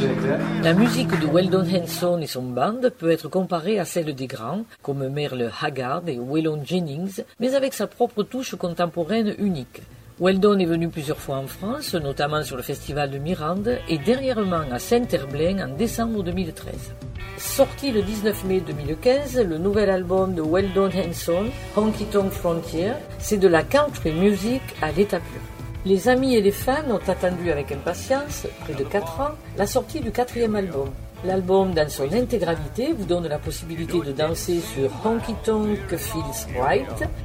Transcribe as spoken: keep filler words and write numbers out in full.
La musique de Weldon Henson et son band peut être comparée à celle des grands, comme Merle Haggard et Waylon Jennings, mais avec sa propre touche contemporaine unique. Weldon est venu plusieurs fois en France, notamment sur le festival de Mirande et dernièrement à Saint-Herblain en décembre deux mille treize. Sorti le dix-neuf mai deux mille quinze, le nouvel album de Weldon Henson, Honky Tonk Frontier, c'est de la country music à l'état pur. Les amis et les fans ont attendu avec impatience, près de quatre ans, la sortie du quatrième album. L'album, dans son intégralité, vous donne la possibilité de danser sur Honky Tonk Feels Right,